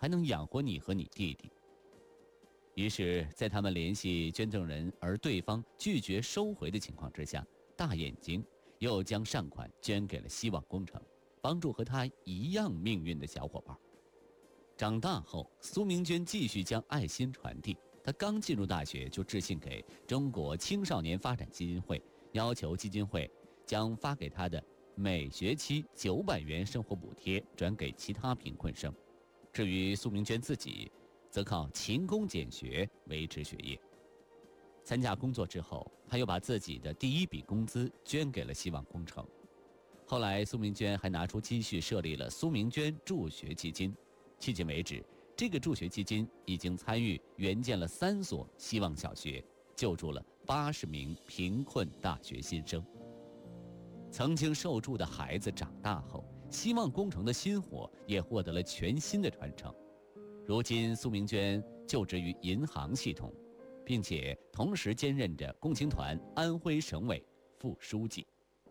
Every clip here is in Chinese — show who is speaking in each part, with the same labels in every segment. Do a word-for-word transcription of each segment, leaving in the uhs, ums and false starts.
Speaker 1: 还能养活你和你弟弟。于是在他们联系捐赠人而对方拒绝收回的情况之下，大眼睛又将善款捐给了希望工程，帮助和他一样命运的小伙伴。长大后，苏明娟继续将爱心传递。她刚进入大学就致信给中国青少年发展基金会，要求基金会将发给她的每学期九百元生活补贴转给其他贫困生。至于苏明娟自己，则靠勤工俭学维持学业。参加工作之后，她又把自己的第一笔工资捐给了希望工程。后来，苏明娟还拿出积蓄设立了苏明娟助学基金。迄今为止，这个助学基金已经参与援建了三所希望小学，救助了八十名贫困大学新生。曾经受助的孩子长大后，希望工程的薪火也获得了全新的传承。如今，苏明娟就职于银行系统，并且同时兼任着共青团安徽省委副书记。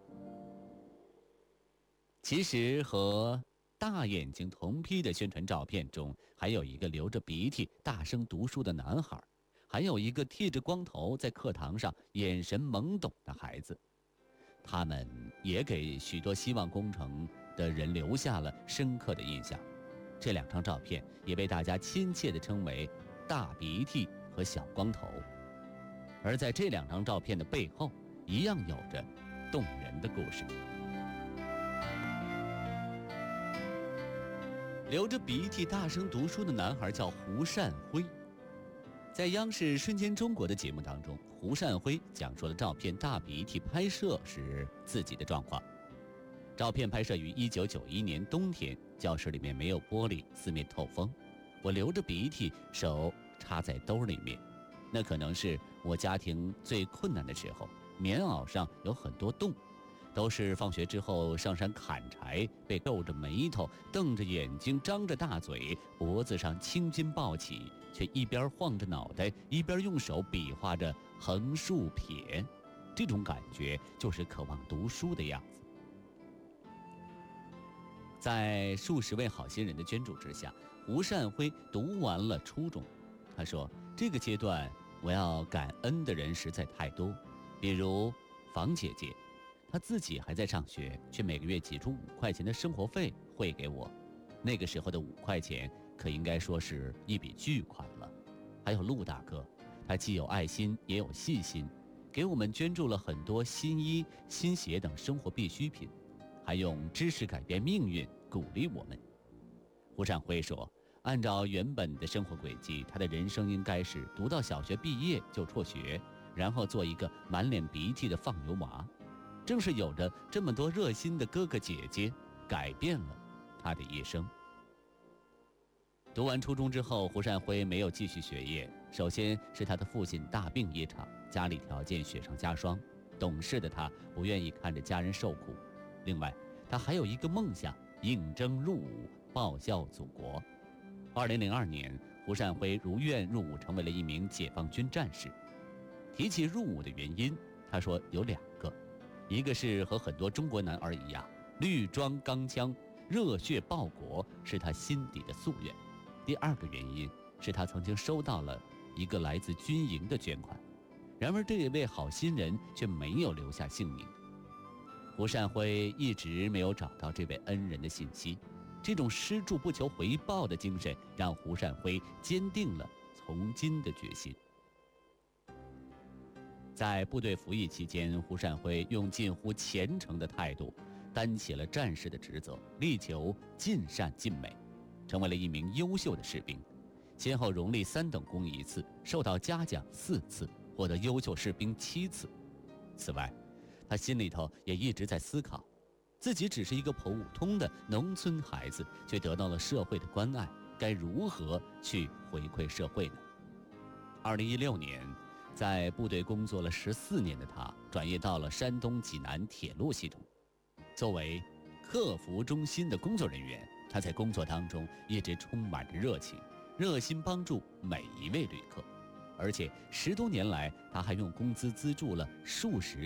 Speaker 1: 其实和大眼睛同批的宣传照片中，还有一个流着鼻涕大声读书的男孩，还有一个剃着光头在课堂上眼神懵懂的孩子。他们也给许多希望工程的人留下了深刻的印象。这两张照片也被大家亲切地称为大鼻涕和小光头。而在这两张照片的背后，一样有着动人的故事。流着鼻涕大声读书的男孩叫胡善辉。在央视《瞬间中国》的节目当中，胡善辉讲述了照片大鼻涕拍摄时自己的状况。照片拍摄于一九九一年冬天，教室里面没有玻璃，四面透风，我流着鼻涕，手插在兜里面。那可能是我家庭最困难的时候，棉袄上有很多洞，都是放学之后上山砍柴，被皱着眉头，瞪着眼睛，张着大嘴，脖子上青筋暴起，却一边晃着脑袋，一边用手比划着横竖撇。这种感觉就是渴望读书的样子。在数十位好心人的捐助之下，胡善辉读完了初中。他说，这个阶段我要感恩的人实在太多，比如房姐姐，她自己还在上学，却每个月挤出五块钱的生活费汇给我。那个时候的五块钱可应该说是一笔巨款了。还有陆大哥，他既有爱心也有细心，给我们捐助了很多新衣、新鞋等生活必需品，还用知识改变命运鼓励我们。胡善辉说，按照原本的生活轨迹，他的人生应该是读到小学毕业就辍学，然后做一个满脸鼻涕的放牛娃。正是有着这么多热心的哥哥姐姐，改变了他的一生。读完初中之后，胡善辉没有继续学业。首先是他的父亲大病一场，家里条件雪上加霜，懂事的他不愿意看着家人受苦。另外，他还有一个梦想，应征入伍，报效祖国。二零零二年，胡善辉如愿入伍，成为了一名解放军战士。提起入伍的原因，他说有两个，一个是和很多中国男儿一样，绿装钢枪，热血报国是他心底的夙愿。第二个原因是他曾经收到了一个来自军营的捐款，然而这一位好心人却没有留下姓名。胡善辉一直没有找到这位恩人的信息，这种施助不求回报的精神让胡善辉坚定了从军的决心。在部队服役期间，胡善辉用近乎虔诚的态度担起了战士的职责，力求尽善尽美，成为了一名优秀的士兵，先后荣立三等功一次，受到嘉奖四次，获得优秀士兵七次。此外，他心里头也一直在思考，自己只是一个普通的农村孩子，却得到了社会的关爱，该如何去回馈社会呢？二零一六年，在部队工作了十四年的他，转业到了山东济南铁路系统。作为客服中心的工作人员，他在工作当中一直充满着热情，热心帮助每一位旅客。而且十多年来，他还用工资资助了数十